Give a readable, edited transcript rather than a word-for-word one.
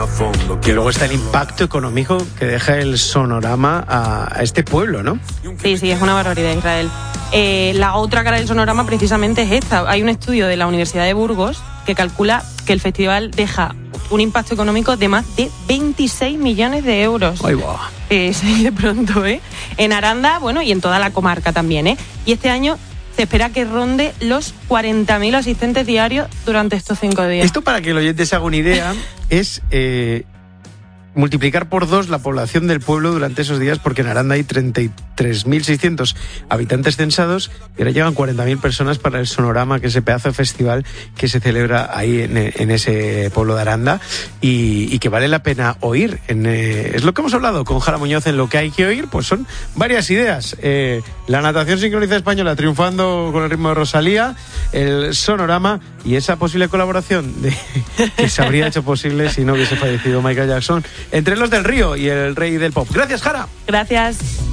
Y luego está el impacto económico que deja el Sonorama a este pueblo, ¿no? Sí, es una barbaridad, Israel. La otra cara del Sonorama precisamente es esta. Hay un estudio de la Universidad de Burgos que calcula que el festival deja un impacto económico de más de 26 millones de euros. ¡Ay, guau! Sí, de pronto, ¿eh? En Aranda, bueno, y en toda la comarca también, ¿eh? Y este año se espera que ronde los 40.000 asistentes diarios durante estos 5 días. Esto, para que el oyente se haga una idea, es multiplicar por 2 la población del pueblo durante esos días, porque en Aranda hay 33.600 habitantes censados y ahora llegan 40.000 personas para el Sonorama, que es ese pedazo de festival que se celebra ahí en ese pueblo de Aranda y que vale la pena oír. Es lo que hemos hablado con Jara Muñoz en Lo que hay que oír, pues son varias ideas. La natación sincronizada española triunfando con el ritmo de Rosalía, el Sonorama y esa posible colaboración que se habría hecho posible si no hubiese fallecido Michael Jackson, entre los del Río y el rey del pop. Gracias, Jara. Gracias.